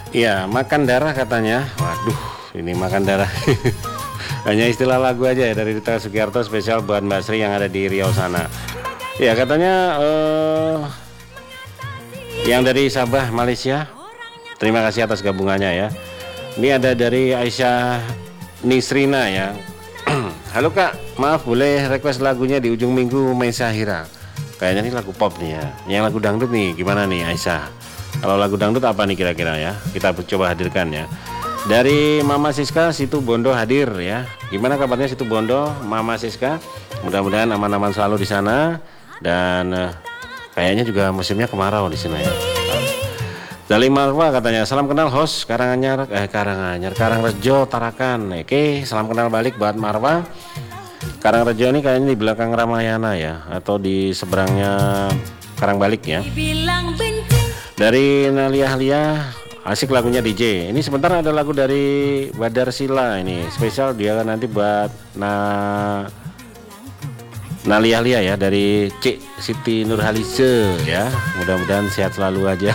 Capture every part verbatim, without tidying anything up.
Iya, makan darah katanya. Waduh, ini makan darah. Hanya istilah lagu aja ya dari Dita Sugiarto, spesial buat Mbak Sri yang ada di Riau sana. Ya katanya eh, yang dari Sabah Malaysia. Terima kasih atas gabungannya ya. Ini ada dari Aisyah Nisrina ya. Halo Kak, maaf boleh request lagunya di ujung minggu Mei Syahira. Kayaknya ini lagu pop nih ya. Yang lagu dangdut nih gimana nih Aisyah? Kalau lagu dangdut apa nih kira-kira ya? Kita coba hadirkan ya. Dari Mama Siska Situ Bondo hadir ya. Gimana kabarnya Situ Bondo, Mama Siska? Mudah-mudahan aman-aman selalu di sana. Dan uh, kayaknya juga musimnya kemarau di sana ya. Dari Marwa katanya salam kenal host Karanganyar eh Karanganyar Karangrejo Tarakan. Oke, salam kenal balik buat Marwa. Karangrejo ini kayaknya di belakang Ramayana ya, atau di seberangnya Karangbalik ya. Dari Nalia Lia, asik lagunya D J. Ini sebentar ada lagu dari Badar Sila ini, spesial dia nanti buat nah Nalia Lia ya, dari Cik Siti Nurhaliza ya. Mudah-mudahan sehat selalu aja.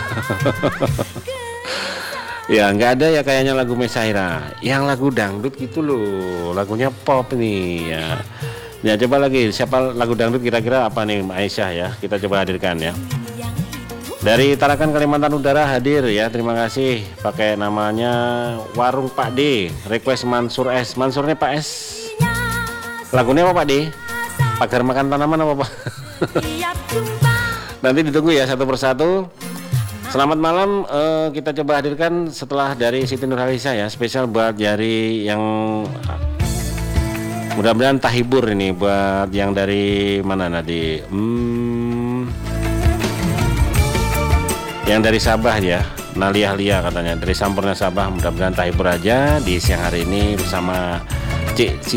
Ya nggak ada ya kayaknya lagu Mei Syahira. Yang lagu dangdut gitu loh, lagunya pop nih ya. Ya coba lagi siapa lagu dangdut kira-kira apa nih Mbak Aisyah ya, kita coba hadirkan ya. Dari Tarakan Kalimantan Utara hadir ya, terima kasih. Pakai namanya Warung Pak D, request Mansur S. Mansurnya Pak S. Lagunya apa Pak D? Pagar makan tanaman apa Pak? Nanti ditunggu ya satu persatu. Selamat malam, uh, kita coba hadirkan setelah dari Siti Nurhaliza ya, spesial buat Jari yang mudah-mudahan tahibur ini buat yang dari mana nanti? Hmm, yang dari Sabah ya, Nalia Lia katanya dari Sampurna Sabah. Mudah-mudahan tahibur aja di siang hari ini bersama Cik